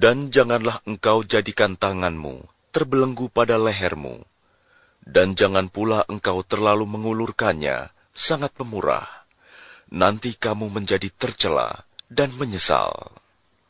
Dan janganlah engkau jadikan tanganmu terbelenggu pada lehermu, dan jangan pula engkau terlalu mengulurkannya, sangat pemurah. Nanti kamu menjadi tercela dan menyesal.